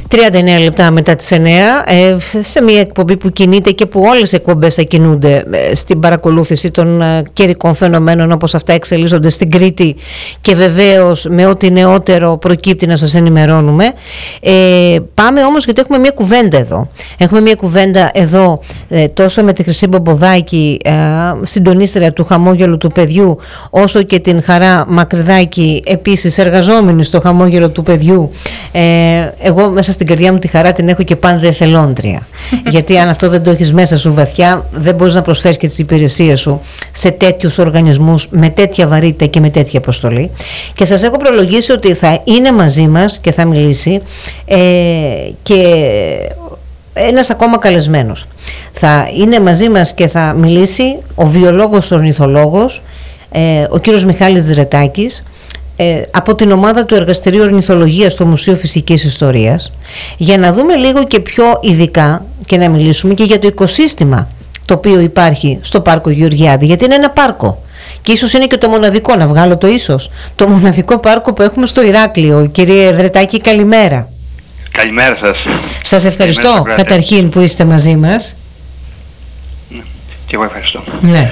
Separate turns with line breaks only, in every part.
39 λεπτά μετά τις 9, σε μια εκπομπή που κινείται και που όλες οι εκπομπές θα κινούνται στην παρακολούθηση των καιρικών φαινομένων όπως αυτά εξελίσσονται στην Κρήτη, και βεβαίως με ό,τι νεότερο προκύπτει να σας ενημερώνουμε. Πάμε όμως, γιατί έχουμε μια κουβέντα εδώ. Έχουμε μια κουβέντα εδώ τόσο με τη Χρυσή Μπομποδάκη, συντονίστρια του Χαμόγελου του Παιδιού, όσο και την Χαρά Μακρυδάκη, επίσης εργαζόμενη στο Χαμόγελο του Παιδιού. Εγώ μέσα στην καρδιά μου τη Χαρά την έχω και πάντα εθελόντρια. Γιατί αν αυτό δεν το έχεις μέσα σου βαθιά, δεν μπορείς να προσφέρεις και τις υπηρεσίες σου σε τέτοιους οργανισμούς με τέτοια βαρύτητα και με τέτοια αποστολή. Και σας έχω προλογίσει ότι θα είναι μαζί μας και θα μιλήσει και ένας ακόμα καλεσμένος. Θα είναι μαζί μας και θα μιλήσει ο βιολόγος ορνηθολόγος, ο κύριος Μιχάλης Δρετάκης, από την ομάδα του Εργαστηρίου Ορνηθολογίας στο Μουσείο Φυσικής Ιστορίας, για να δούμε λίγο και πιο ειδικά και να μιλήσουμε και για το οικοσύστημα το οποίο υπάρχει στο Πάρκο Γεωργιάδη, γιατί είναι ένα πάρκο και ίσως είναι και το μοναδικό, να βγάλω το ίσως, το μοναδικό πάρκο που έχουμε στο Ηράκλειο. Κύριε Δρετάκη, καλημέρα.
Καλημέρα σας.
Σας ευχαριστώ καταρχήν που είστε μαζί μας.
Και εγώ ευχαριστώ.
Ναι.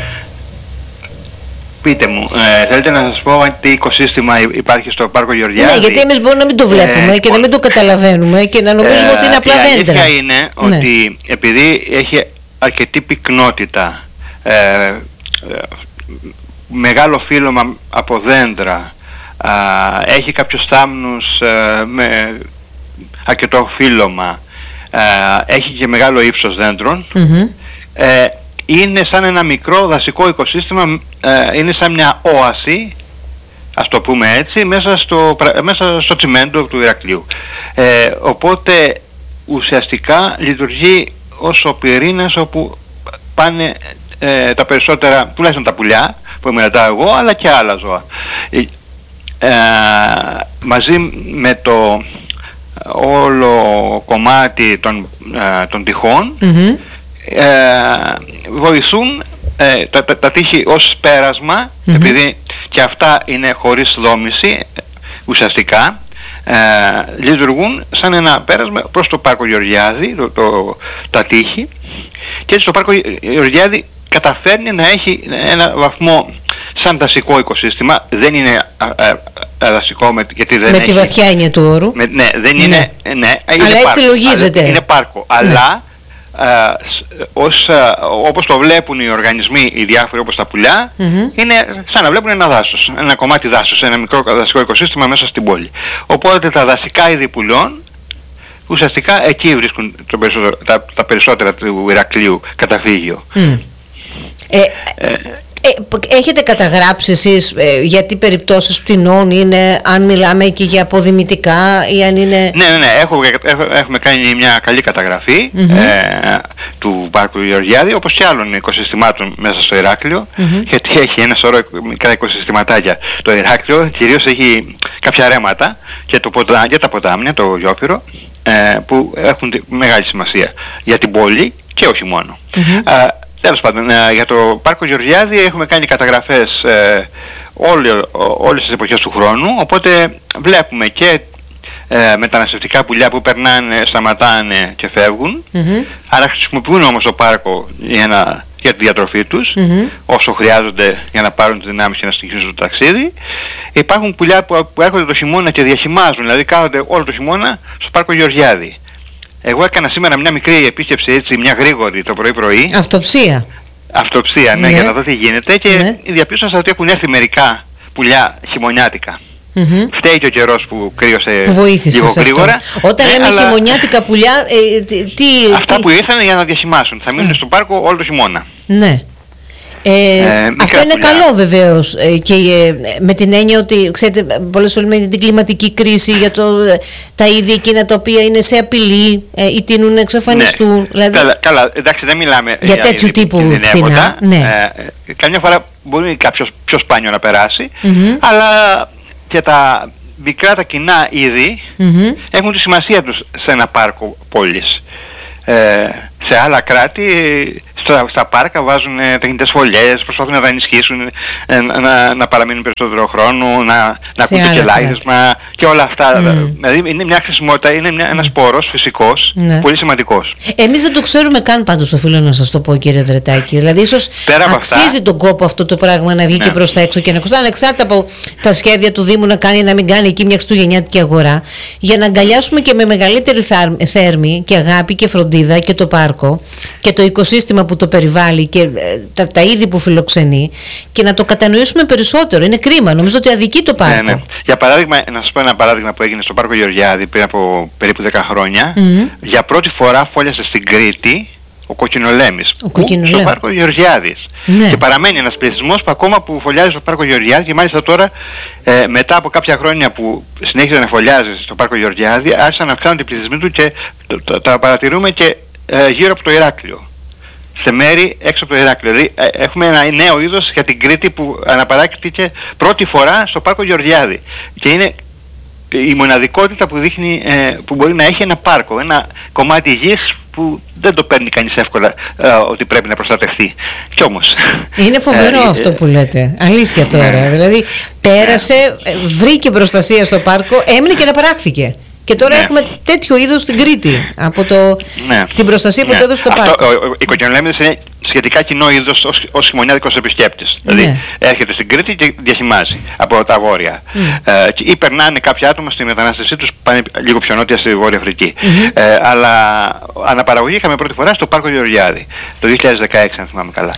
Πείτε μου, θέλετε να σας πω τι οικοσύστημα υπάρχει στο Πάρκο Γεωργιάδη?
Ναι, γιατί εμείς μπορούμε να μην το βλέπουμε και να μην το καταλαβαίνουμε και να νομίζουμε ότι είναι απλά δέντρα.
Η αλήθεια είναι ότι επειδή έχει αρκετή πυκνότητα, μεγάλο φύλλωμα από δέντρα, έχει κάποιους θάμνους με αρκετό φύλλωμα, έχει και μεγάλο ύψος δέντρων, είναι σαν ένα μικρό δασικό οικοσύστημα, είναι σαν μια όαση, ας το πούμε έτσι, μέσα στο τσιμέντο του Ηρακλείου. Οπότε ουσιαστικά λειτουργεί ως ο πυρήνας όπου πάνε τα περισσότερα, τουλάχιστον τα πουλιά που μελετάω εγώ, αλλά και άλλα ζώα. Μαζί με το όλο κομμάτι των τυχών, βοηθούν τα τείχη ως πέρασμα, επειδή και αυτά είναι χωρίς δόμηση ουσιαστικά, λειτουργούν σαν ένα πέρασμα προς το Πάρκο Γεωργιάδη, τα τείχη, και έτσι το Πάρκο Γεωργιάδη καταφέρνει να έχει ένα βαθμό σαν δασικό οικοσύστημα. Δεν είναι δασικό γιατί δεν
με
έχει,
τη βαθιά έννοια του όρου.
Ναι, δεν είναι, ναι,
αλλά
είναι
έτσι
πάρκο,
λογίζεται.
Είναι πάρκο, αλλά όπως το βλέπουν οι οργανισμοί οι διάφοροι όπως τα πουλιά, είναι σαν να βλέπουν ένα δάσος, ένα κομμάτι δάσος, ένα μικρό δασικό οικοσύστημα μέσα στην πόλη. Οπότε τα δασικά είδη πουλιών ουσιαστικά εκεί βρίσκουν τα περισσότερα του Ηρακλείου καταφύγιο.
Έχετε καταγράψει εσείς γιατί περιπτώσεις πτηνών είναι, αν μιλάμε και για αποδημητικά ή αν είναι...
Ναι, έχουμε κάνει μια καλή καταγραφή του Πάρκου Γεωργιάδη, όπως και άλλων οικοσυστημάτων μέσα στο Ηράκλειο, γιατί έχει ένα σωρό μικρά οικοσυστηματάκια. Το Ηράκλειο κυρίως έχει κάποια ρέματα και τα ποτάμια, το Γιόφυρο, που έχουν μεγάλη σημασία για την πόλη και όχι μόνο. Τέλος πάντων, για το Πάρκο Γεωργιάδη έχουμε κάνει καταγραφές όλες τις εποχές του χρόνου, οπότε βλέπουμε και μεταναστευτικά πουλιά που περνάνε, σταματάνε και φεύγουν, άρα χρησιμοποιούν όμως το πάρκο για τη διατροφή τους, όσο χρειάζονται για να πάρουν τις δυνάμεις και να συνεχίσουν το ταξίδι. Υπάρχουν πουλιά που έρχονται το χειμώνα και διαχυμάζουν, δηλαδή κάθονται όλο το χειμώνα στο Πάρκο Γεωργιάδη. Εγώ έκανα σήμερα μια μικρή επίσκεψη, έτσι, μια γρήγορη το πρωί-πρωί. Αυτοψία, ναι, για να δω τι γίνεται, και διαπίστωσα ότι έχουν έρθει μερικά πουλιά χειμωνιάτικα. Φταίει και ο καιρός που κρύωσε λίγο γρήγορα.
Όταν λέμε χειμωνιάτικα πουλιά,
αυτά που ήρθαν για να διαχυμάσουν, θα μείνουν στον πάρκο όλο το χειμώνα.
Ναι. Αυτό είναι καλό βεβαίως, και με την έννοια ότι ξέρετε, πολλές φορές με την κλιματική κρίση, για τα είδη εκείνα τα οποία είναι σε απειλή ή τείνουν να εξαφανιστούν. Ναι. Δηλαδή,
καλά, εντάξει, δεν μιλάμε
για τέτοιου τύπου πτηνά.
Καμιά φορά μπορεί κάποιος πιο σπάνιο να περάσει, αλλά και τα μικρά, τα κοινά είδη έχουν τη σημασία τους σε ένα πάρκο πόλης. σε άλλα κράτη στα πάρκα βάζουν τεχνητές φωλιές, προσπαθούν να τα ενισχύσουν, να παραμείνουν περισσότερο χρόνο, να ακούν το κελάιδισμα και όλα αυτά. Δηλαδή είναι μια χρησιμότητα, είναι ένας πόρος φυσικός, πολύ σημαντικός.
Εμείς δεν το ξέρουμε καν πάντως, οφείλω να σας το πω, κύριε Δρετάκη. Δηλαδή ίσως αξίζει τον κόπο αυτό το πράγμα να βγει και προς τα έξω και να κοστά, ανεξάρτητα από τα σχέδια του Δήμου να κάνει ή να μην κάνει εκεί μια χριστουγεννιάτικη αγορά, για να αγκαλιάσουμε και με μεγαλύτερη θέρμη και αγάπη και φροντίδα και το πάρκο και το οικοσύστημα που το περιβάλλει και τα είδη που φιλοξενεί, και να το κατανοήσουμε περισσότερο. Είναι κρίμα, νομίζω ότι αδικεί το πάρκο.
Ναι. Για παράδειγμα, να σας πω ένα παράδειγμα που έγινε στο πάρκο Γεωργιάδη πριν από περίπου 10 χρόνια. Για πρώτη φορά φόλιασε στην Κρήτη ο κοκκινολέμης στο πάρκο Γεωργιάδης. Και παραμένει ένας πληθυσμός που ακόμα που φωλιάζει στο πάρκο Γεωργιάδη, και μάλιστα τώρα μετά από κάποια χρόνια που συνέχιζε να φωλιάζει στο πάρκο Γεωργιάδη, άρχισαν να αυξάνονται οι πληθυσμοί του και τα παρατηρούμε και γύρω από το Ηράκλειο, σε μέρη έξω από το Ηράκλειο. Δηλαδή έχουμε ένα νέο είδος για την Κρήτη που αναπαράχθηκε πρώτη φορά στο πάρκο Γεωργιάδη, και είναι η μοναδικότητα που δείχνει που μπορεί να έχει ένα πάρκο, ένα κομμάτι γης που δεν το παίρνει κανείς εύκολα ότι πρέπει να προστατευτεί. Κι όμως
είναι φοβερό αυτό που λέτε, αλήθεια τώρα. Δηλαδή πέρασε, βρήκε προστασία στο πάρκο, έμεινε και αναπαράχθηκε. Και τώρα έχουμε τέτοιο είδος στην Κρήτη από την προστασία που το έδωσε στο πάρκο.
Η κοκκινολέμης είναι σχετικά κοινό είδος ως χειμωνιάτικος επισκέπτης. Δηλαδή έρχεται στην Κρήτη και διασημάζει από τα βόρεια. Ή περνάνε κάποια άτομα στη μετανάστευσή τους, πάνε λίγο πιο νότια στη Βόρεια Αφρική. Αλλά αναπαραγωγή είχαμε πρώτη φορά στο πάρκο Γεωργιάδη το 2016, αν θυμάμαι καλά.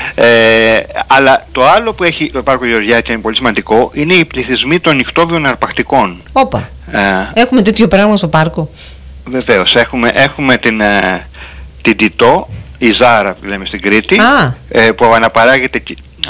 Αλλά το άλλο που έχει το πάρκο Γεωργιάδη και είναι πολύ σημαντικό είναι οι πληθυσμοί των νυχτόβιων αρπακτικών.
Όπα. Έχουμε τέτοιο πράγμα στο πάρκο?
Βεβαίως, έχουμε την Τιτό, η Ζάρα που λέμε στην Κρήτη, που αναπαράγεται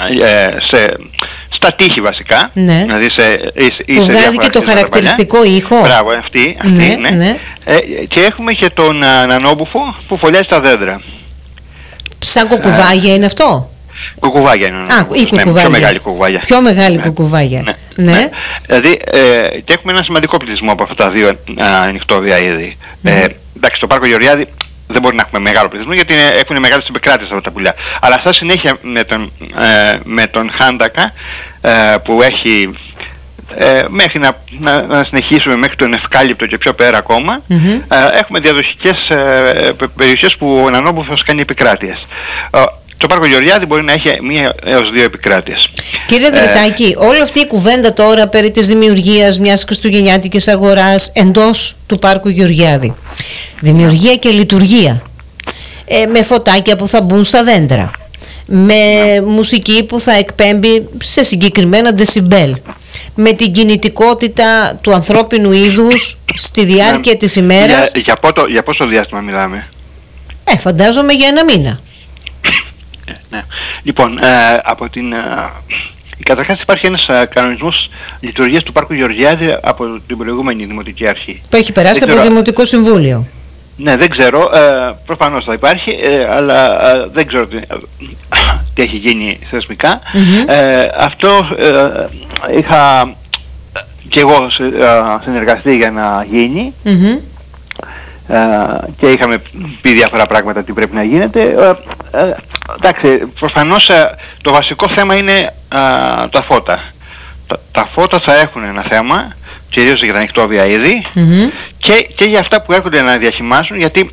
στα τείχη βασικά. Δηλαδή
που βγάζει και το χαρακτηριστικό ήχο.
Μπράβο, αυτή. Και έχουμε και τον Νανόμπουφο που φωλιάζει τα δέντρα.
Σαν κοκκουβάγια είναι αυτό?
Κουκουβάγια είναι. Πιο μεγάλη κουκουβάγια.
Πιο μεγάλη κουκουβάγια. Ναι.
Δηλαδή και έχουμε ένα σημαντικό πληθυσμό από αυτά τα δύο νυχτόβια είδη. Εντάξει, στο πάρκο Γεωργιάδη δεν μπορεί να έχουμε μεγάλο πληθυσμό γιατί έχουν μεγάλες επικράτειες αυτά τα πουλιά. Αλλά στα συνέχεια με τον Χάντακα που έχει μέχρι να συνεχίσουμε μέχρι τον Ευκάλυπτο και πιο πέρα ακόμα, έχουμε διαδοχικές περιοχές που ο Νανόμπουφος κάνει επικράτειες. Το πάρκο Γεωργιάδη μπορεί να έχει 1 έως 2 επικράτειες.
Κύριε Δρετάκη, όλη αυτή η κουβέντα τώρα περί της δημιουργίας μιας χριστουγεννιάτικης αγοράς εντός του πάρκου Γεωργιάδη, δημιουργία και λειτουργία, με φωτάκια που θα μπουν στα δέντρα, με μουσική που θα εκπέμπει σε συγκεκριμένα δεσιμπέλ, με την κινητικότητα του ανθρώπινου είδους στη διάρκεια της ημέρας.
Για πόσο διάστημα μιλάμε?
Φαντάζομαι για 1 μήνα.
Ναι. Λοιπόν, καταρχάς υπάρχει ένας κανονισμός λειτουργίας του πάρκου Γεωργιάδη από την προηγούμενη Δημοτική Αρχή.
Που έχει περάσει από το Δημοτικό Συμβούλιο.
Ναι, δεν ξέρω, προφανώς θα υπάρχει, αλλά δεν ξέρω τι έχει γίνει θεσμικά. Αυτό είχα και εγώ συνεργαστεί για να γίνει. Και είχαμε πει διάφορα πράγματα τι πρέπει να γίνεται. Εντάξει, προφανώς το βασικό θέμα είναι τα φώτα. Τα φώτα θα έχουν ένα θέμα, κυρίως για τα νυχτόβια είδη, και για αυτά που έρχονται να διαχυμάσουν, γιατί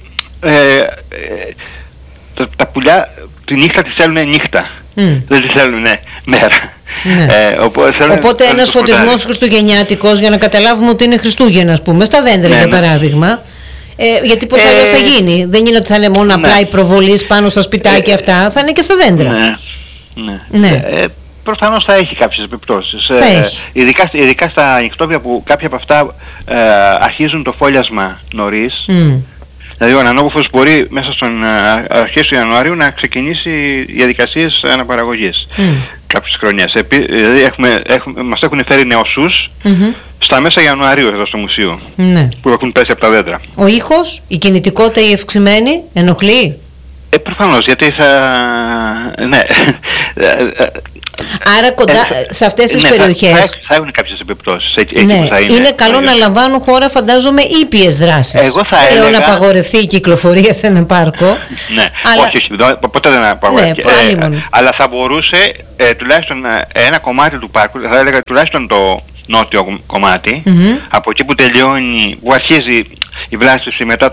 τα πουλιά τη νύχτα τις θέλουν νύχτα, δεν τις θέλουν μέρα.
Οπότε ένας φωτισμός χριστουγεννιάτικος, για να καταλάβουμε ότι είναι Χριστούγεννα, ας πούμε, στα δέντρα για παράδειγμα. Γιατί πώς αλλιώς θα γίνει? Δεν είναι ότι θα είναι μόνο απλά η προβολής πάνω στα σπιτάκια αυτά, θα είναι και στα δέντρα.
Ναι. Προφανώς θα έχει κάποιες επιπτώσεις. Ειδικά στα νυχτόβια που κάποια από αυτά αρχίζουν το φόλιασμα νωρίς. Δηλαδή ο Νανόμπουφος μπορεί μέσα στον αρχές του Ιανουαρίου να ξεκινήσει διαδικασίες αναπαραγωγής κάποιες χρονιές. Δηλαδή μας έχουν φέρει νεοσούς στα μέσα Ιανουαρίου εδώ στο μουσείο, που έχουν πέσει από τα δέντρα.
Ο ήχος, η κινητικότητα, η ευξημένη ενοχλεί?
Προφανώς, γιατί
Άρα κοντά σε αυτές τις περιοχές
θα έχουν κάποιες επιπτώσεις.
Είναι καλό να λαμβάνουν χώρα, φαντάζομαι, ήπιες δράσεις.
Εγώ θα έλεγα
να απαγορευτεί η κυκλοφορία σε ένα πάρκο.
Ναι, όχι, ποτέ δεν απαγορευτεί. Αλλά θα μπορούσε τουλάχιστον ένα κομμάτι του πάρκου, θα έλεγα τουλάχιστον το νότιο κομμάτι, από εκεί που τελειώνει, που αρχίζει η βλάστηση μετά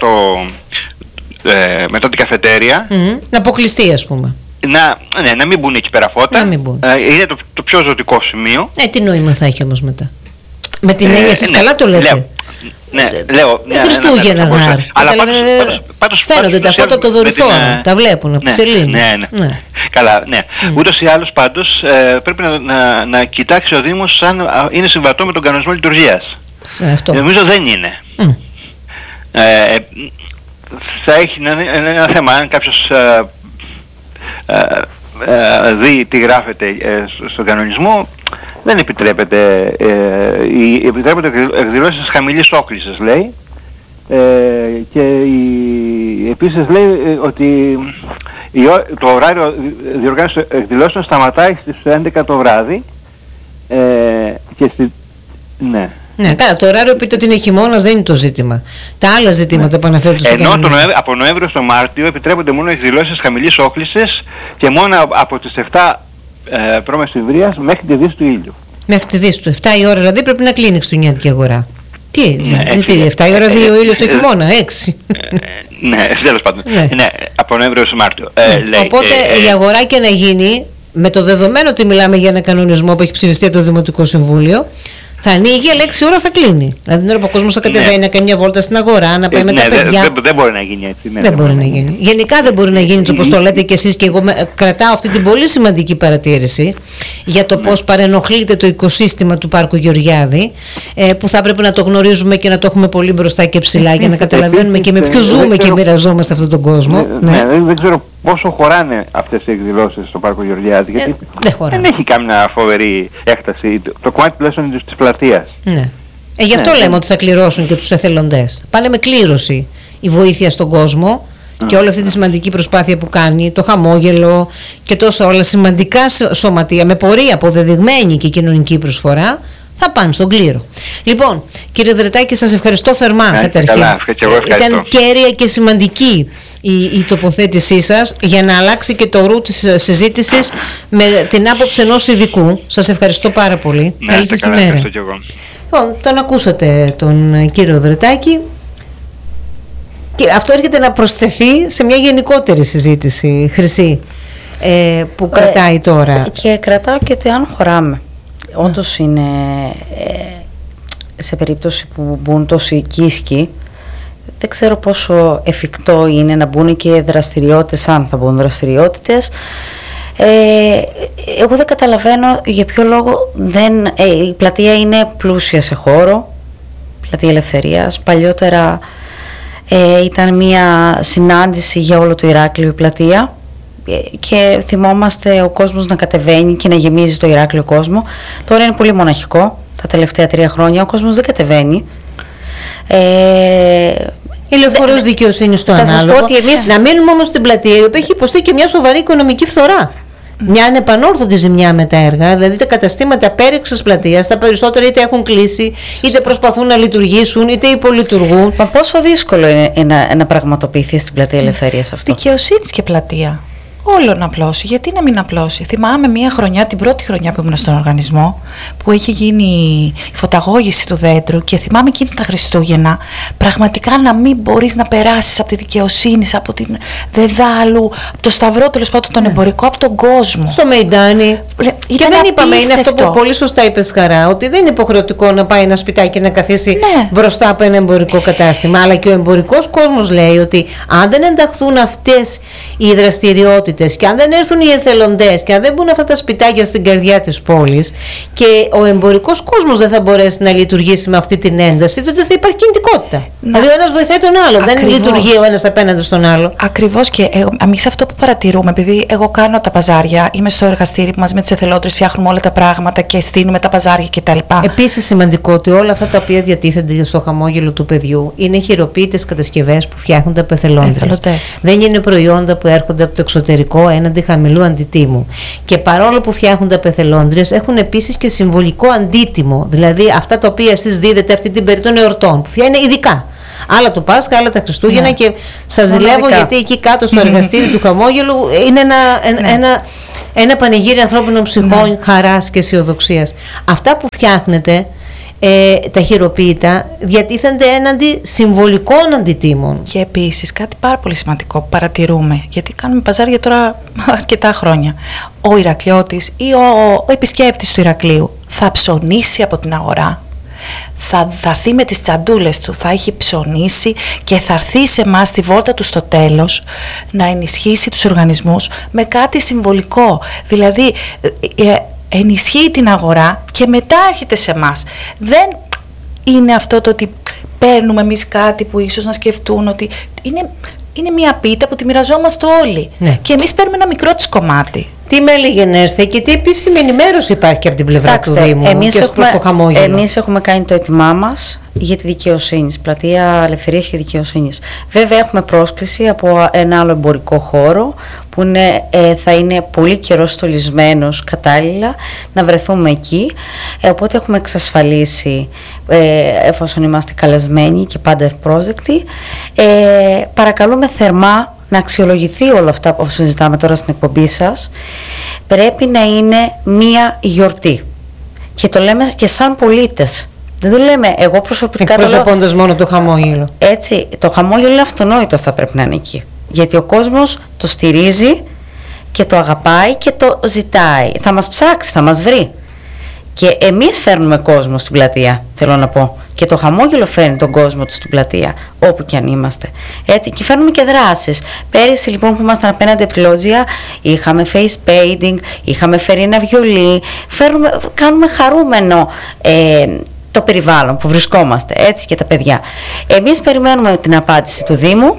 την καφετέρια,
να αποκλειστεί, ας πούμε.
Να μην μπουν εκεί πέρα φώτα. Είναι το πιο ζωτικό σημείο.
Τι νόημα θα έχει όμως μετά? Με την έννοια εσείς καλά το λέτε.
Λέω.
Χριστούγεννα γάρ.
Πάντως
φαίνονται τα φώτα από το δορυφόρο. Τα βλέπουν από τη σελήνη.
Ναι. Καλά, ναι. Ούτως ή άλλως πάντως πρέπει να κοιτάξει ο Δήμος αν είναι συμβατό με τον κανονισμό λειτουργίας. Νομίζω δεν είναι. Θα έχει ένα θέμα αν κάποιος δει τι γράφεται στον κανονισμό. Δεν επιτρέπεται, επιτρέπεται εκδηλώσεις χαμηλής όκλησης, λέει, και επίσης λέει ότι το ωράριο διοργάνωσης εκδηλώσεων σταματάει στις 11 το βράδυ και
Ναι, καλά, το ωράριο πείτε ότι είναι χειμώνας, δεν είναι το ζήτημα. Τα άλλα ζητήματα που αναφέρονται στο κανονισμό.
Ενώ από Νοέμβριο στο Μάρτιο επιτρέπονται μόνο εκδηλώσεις χαμηλής όκλησης και μόνο από τις 7 π.Μ. μέχρι τη δύση του ήλιου.
Μέχρι τη δύση του. 7 η ώρα δηλαδή πρέπει να κλείνει η χριστουγεννιάτικη αγορά. Τι, 7 η ώρα δει ο ήλιος το χειμώνα, 6.
Ναι, τέλος πάντων. Ναι, από Νοέμβριο στο Μάρτιο.
Οπότε η αγορά και να γίνει, με το δεδομένο ότι μιλάμε για ένα κανονισμό που έχει ψηφιστεί από το Δημοτικό Συμβούλιο, θα ανοίγει, αλλά 6 ώρα θα κλείνει. Δηλαδή την ώρα που ο κόσμος θα κατεβαίνει να κάνει μια βόλτα στην αγορά, να πάει με τα παιδιά.
Δεν μπορεί να γίνει έτσι.
Δεν μπορεί να γίνει. Γενικά δεν μπορεί να γίνει όπως το λέτε και εσείς, και εγώ κρατάω αυτή την πολύ σημαντική παρατήρηση για το πώς παρενοχλείται το οικοσύστημα του Πάρκου Γεωργιάδη, που θα πρέπει να το γνωρίζουμε και να το έχουμε πολύ μπροστά και ψηλά για να καταλαβαίνουμε και με ποιο ζούμε και μοιραζόμαστε αυτόν τον κόσμο.
Δεν ξέρω πόσο χωράνε αυτές οι εκδηλώσεις στο Πάρκο Γεωργιάδη, γιατί δεν έχει κάμια φοβερή έκταση. Το κομμάτι τουλάχιστον της πλατείας.
Ναι. Γι' αυτό λέμε ότι θα κληρώσουν και τους εθελοντές. Πάνε με κλήρωση η βοήθεια στον κόσμο και όλη αυτή τη σημαντική προσπάθεια που κάνει, το χαμόγελο και τόσα όλα σημαντικά σωματεία με πορεία αποδεδειγμένη και κοινωνική προσφορά, θα πάνε στον κλήρο. Λοιπόν, κύριε Δρετάκη, σας ευχαριστώ θερμά καταρχήν. Ήταν κέρια και σημαντική η τοποθέτησή σας για να αλλάξει και το ρου της συζήτησης με την άποψη ενός ειδικού. Σας ευχαριστώ πάρα πολύ. Καλή σας ημέρα.
Ευχαριστώ και εγώ.
Λοιπόν, τον ακούσατε τον κύριο Δρετάκη. Και αυτό έρχεται να προσθεθεί σε μια γενικότερη συζήτηση, Χρυσή, που κρατάει τώρα.
Και κρατάω και ότι αν χωράμε. Όντως είναι σε περίπτωση που μπουν τόσοι κίσκοι, δεν ξέρω πόσο εφικτό είναι να μπουν και δραστηριότητες, αν θα μπουν δραστηριότητες. Εγώ δεν καταλαβαίνω για ποιο λόγο η πλατεία είναι πλούσια σε χώρο, πλατεία Ελευθερίας. Παλιότερα ήταν μια συνάντηση για όλο το Ηράκλειο η πλατεία και θυμόμαστε ο κόσμος να κατεβαίνει και να γεμίζει το Ηράκλειο κόσμο. Τώρα είναι πολύ μοναχικό, τα τελευταία 3 χρόνια ο κόσμος δεν κατεβαίνει.
Η λεωφορείος δικαιοσύνη στο ανάλογο. Να μείνουμε όμως στην πλατεία, η οποία έχει υποστεί και μια σοβαρή οικονομική φθορά. Μια ανεπανόρθωτη ζημιά με τα έργα, δηλαδή τα καταστήματα πέριξης πλατείας, τα περισσότερα είτε έχουν κλείσει, είτε προσπαθούν να λειτουργήσουν, είτε υπολειτουργούν.
Μα πόσο δύσκολο είναι να πραγματοποιηθεί στην πλατεία Ελευθερίας αυτό.
Δικαιοσύνη και πλατεία. Όλο να απλώσει. Γιατί να μην απλώσει? Θυμάμαι μια χρονιά, την πρώτη χρονιά που ήμουν στον οργανισμό, που είχε γίνει η φωταγώγηση του δέντρου και θυμάμαι εκείνη τα Χριστούγεννα, πραγματικά να μην μπορείς να περάσεις από τη δικαιοσύνη, από την Δεδάλου, από το Σταυρό, τέλος πάντων τον εμπορικό, από τον κόσμο.
Στο Μεϊντάνι. Και δεν είπαμε, είναι αυτό που πολύ σωστά είπες, Χαρά, ότι δεν είναι υποχρεωτικό να πάει ένα σπιτάκι να καθίσει μπροστά από ένα εμπορικό κατάστημα. Αλλά και ο εμπορικός κόσμος λέει ότι αν δεν ενταχθούν αυτές οι δραστηριότητες και αν δεν έρθουν οι εθελοντές και αν δεν μπουν αυτά τα σπιτάκια στην καρδιά της πόλης και ο εμπορικός κόσμος δεν θα μπορέσει να λειτουργήσει με αυτή την ένταση, τότε θα υπάρχει κινητικότητα. Δηλαδή ο ένας βοηθάει τον άλλο, δεν λειτουργεί ο ένας απέναντι στον άλλο.
Ακριβώς, και εμείς αυτό που παρατηρούμε, επειδή εγώ κάνω τα παζάρια, είμαι στο εργαστήρι που μαζί με τις εθελόντρες φτιάχνουμε όλα τα πράγματα και στείνουμε τα παζάρια κτλ.
Επίσης σημαντικό ότι όλα αυτά τα οποία διατίθενται στο χαμόγελο του παιδιού είναι χειροποίητες κατασκευές που φτιάχνονται από εθελόντρες. Δεν είναι προϊόντα που έρχονται από το εξωτερικό εξωτερικό έναντι χαμηλού αντιτίμου. Και παρόλο που φτιάχνουν τα πεθελόντριες, έχουν επίσης και συμβολικό αντίτιμο, δηλαδή αυτά τα οποία εσείς δίδετε αυτή την περί των εορτών, που είναι ειδικά. Άλλα το Πάσχα, άλλα τα Χριστούγεννα, και σας ζηλεύω γιατί εκεί κάτω στο εργαστήρι του χαμόγελου είναι ένα πανηγύρι ανθρώπινων ψυχών, χαράς και αισιοδοξίας. Αυτά που φτιάχνετε, τα χειροποίητα, διατίθενται έναντι συμβολικών αντιτίμων.
Και επίσης κάτι πάρα πολύ σημαντικό που παρατηρούμε, γιατί κάνουμε παζάρια τώρα αρκετά χρόνια. Ο Ηρακλειώτης ή ο επισκέπτης του Ηρακλείου θα ψωνίσει από την αγορά, θα έρθει με τις τσαντούλες του, θα έχει ψωνίσει και θα έρθει σε εμάς στη βόλτα του στο τέλος να ενισχύσει τους οργανισμούς με κάτι συμβολικό. Δηλαδή ενισχύει την αγορά και μετά έρχεται σε εμάς. Δεν είναι αυτό το ότι παίρνουμε εμείς κάτι που ίσως να σκεφτούν ότι είναι μια πίτα που τη μοιραζόμαστε όλοι. Ναι. Και εμείς παίρνουμε ένα μικρό της κομμάτι.
Τι μέλη γενέστε και τι επίσημη ενημέρωση υπάρχει από την πλευρά του Δήμου και προς το χαμόγελο?
Εμείς έχουμε κάνει το έτοιμά μας για τη δικαιοσύνη, πλατεία Ελευθερίας και Δικαιοσύνης. Βέβαια έχουμε πρόσκληση από ένα άλλο εμπορικό χώρο που θα είναι πολύ καιρό στολισμένος κατάλληλα να βρεθούμε εκεί, οπότε έχουμε εξασφαλίσει, εφόσον είμαστε καλεσμένοι και πάντα ευπρόσδεκτοι, παρακαλούμε θερμά να αξιολογηθεί όλα αυτά που συζητάμε τώρα στην εκπομπή σας. Πρέπει να είναι μία γιορτή. Και το λέμε και σαν πολίτες. Δεν το λέμε εγώ προσωπικά.
Εκπροσωπώντας μόνο το χαμόγελο.
Έτσι, το χαμόγελο είναι αυτονόητο, θα πρέπει να είναι εκεί. Γιατί ο κόσμος το στηρίζει και το αγαπάει και το ζητάει. Θα μας ψάξει, θα μας βρει. Και εμείς φέρνουμε κόσμο στην πλατεία, θέλω να πω. Και το χαμόγελο φέρνει τον κόσμο του στην πλατεία, όπου και αν είμαστε. Έτσι, και φέρνουμε και δράσεις. Πέρυσι λοιπόν που ήμασταν απέναντι από τη Λότζια, είχαμε face painting, είχαμε φέρει ένα βιολί, κάνουμε χαρούμενο το περιβάλλον που βρισκόμαστε, έτσι, και τα παιδιά. Εμείς περιμένουμε την απάντηση του Δήμου.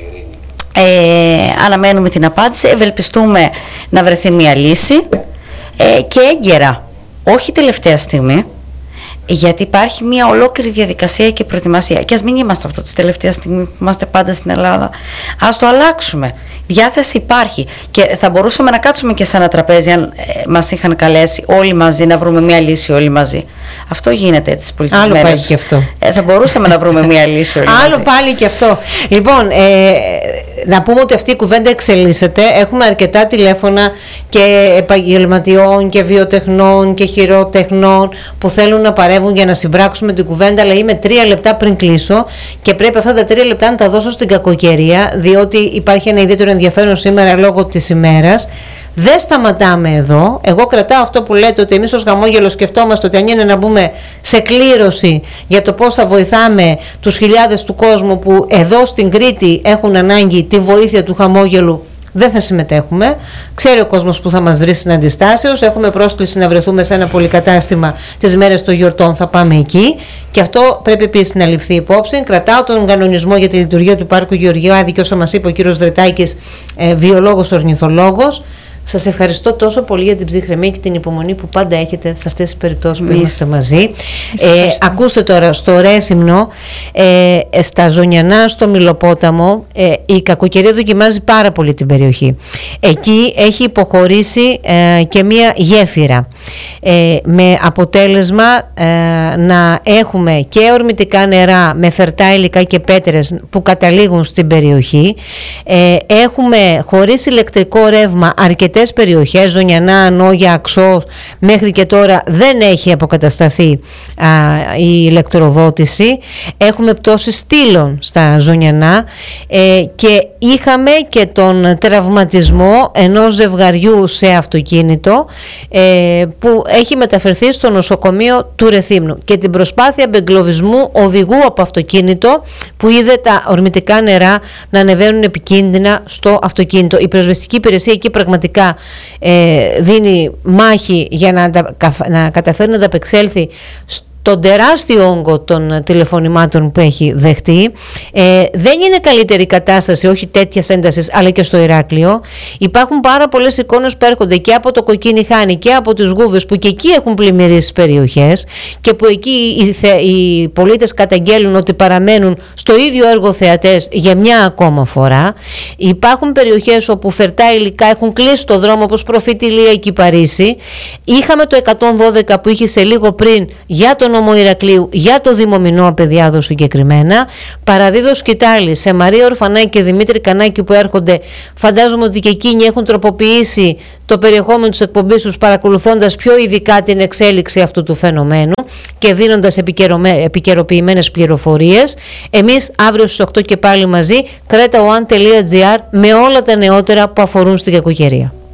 Αναμένουμε την απάντηση, ευελπιστούμε να βρεθεί μια λύση και έγκαιρα, όχι τελευταία στιγμή, γιατί υπάρχει μια ολόκληρη διαδικασία και προετοιμασία. Και ας μην είμαστε αυτό τη τελευταία στιγμή που είμαστε πάντα στην Ελλάδα. Ας το αλλάξουμε. Διάθεση υπάρχει. Και θα μπορούσαμε να κάτσουμε και σε ένα τραπέζι, αν μας είχαν καλέσει όλοι μαζί, να βρούμε μια λύση όλοι μαζί. Αυτό γίνεται έτσι στις πολιτικές μέρες.
Άλλο πάλι και αυτό.
Θα μπορούσαμε να βρούμε μια λύση όλοι μαζί.
Άλλο πάλι και αυτό. Λοιπόν, να πούμε ότι αυτή η κουβέντα εξελίσσεται. Έχουμε αρκετά τηλέφωνα και επαγγελματιών και βιοτεχνών και χειροτεχνών που θέλουν να παρεύουν για να συμπράξουμε την κουβέντα, αλλά είμαι 3 λεπτά πριν κλείσω και πρέπει αυτά τα 3 λεπτά να τα δώσω στην κακοκαιρία, διότι υπάρχει ένα ιδιαίτερο ενδιαφέρον σήμερα λόγω της ημέρας. Δεν σταματάμε εδώ. Εγώ κρατάω αυτό που λέτε, ότι εμείς ως χαμόγελο σκεφτόμαστε ότι αν είναι να μπούμε σε κλήρωση για το πώς θα βοηθάμε τους χιλιάδες του κόσμου που εδώ στην Κρήτη έχουν ανάγκη τη βοήθεια του χαμόγελου, δεν θα συμμετέχουμε. Ξέρει ο κόσμος που θα μας βρει στην αντιστάσεως. Έχουμε πρόσκληση να βρεθούμε σε ένα πολυκατάστημα τις μέρες των γιορτών, θα πάμε εκεί. Και αυτό πρέπει επίσης να ληφθεί υπόψη. Κρατάω τον κανονισμό για τη λειτουργία του Πάρκου Γεωργιάδη και όσο μας είπε ο κύριος Δρετάκης, βιολόγος ορνηθολόγος. Σας ευχαριστώ τόσο πολύ για την ψυχραιμία και την υπομονή που πάντα έχετε σε αυτές τις περιπτώσεις που είμαστε μαζί. Ακούστε τώρα, στο Ρέθυμνο, στα Ζωνιανά, στο Μυλοπόταμο, η κακοκαιρία δοκιμάζει πάρα πολύ την περιοχή. Εκεί έχει υποχωρήσει και μία γέφυρα, με αποτέλεσμα να έχουμε και ορμητικά νερά με φερτά υλικά και πέτρες που καταλήγουν στην περιοχή. Έχουμε χωρίς ηλεκτρικό ρεύμα αρκετές περιοχές, Ζωνιανά, Νόγια, Αξός, μέχρι και τώρα δεν έχει αποκατασταθεί η ηλεκτροδότηση. Έχουμε πτώσεις στήλων στα Ζωνιανά και είχαμε και τον τραυματισμό ενός ζευγαριού σε αυτοκίνητο που έχει μεταφερθεί στο νοσοκομείο του Ρεθύμνου και την προσπάθεια απεγκλωβισμού οδηγού από αυτοκίνητο που είδε τα ορμητικά νερά να ανεβαίνουν επικίνδυνα στο αυτοκίνητο. Η πυροσβεστική υπηρεσία εκεί πραγματικά δίνει μάχη για να καταφέρει να ανταπεξέλθει τον τεράστιο όγκο των τηλεφωνημάτων που έχει δεχτεί. Δεν είναι καλύτερη κατάσταση, όχι τέτοια ένταση, αλλά και στο Ηράκλειο. Υπάρχουν πάρα πολλές εικόνες που έρχονται και από το Κοκκίνη Χάνη και από τις Γούβες, που και εκεί έχουν πλημμυρίσει περιοχές και που εκεί οι πολίτες καταγγέλουν ότι παραμένουν στο ίδιο έργο θεατές για μια ακόμα φορά. Υπάρχουν περιοχές όπου φερτά υλικά έχουν κλείσει το δρόμο, όπως Προφήτη Ηλία και η Παρίσι. Είχαμε το 112 που είχε σε λίγο πριν για τον νομό Ηρακλείου, για το Δήμο Μινώα Παιδιάδος συγκεκριμένα. Παραδίδω σκητάλη σε Μαρία Ορφανάκη και Δημήτρη Κανάκη που έρχονται. Φαντάζομαι ότι και εκείνοι έχουν τροποποιήσει το περιεχόμενο της εκπομπής τους, παρακολουθώντας πιο ειδικά την εξέλιξη αυτού του φαινομένου και δίνοντας επικαιροποιημένες πληροφορίες. Εμείς αύριο στις 8 και πάλι μαζί, cretaone.gr, με όλα τα νεότερα που αφορούν στην κακοκαιρία.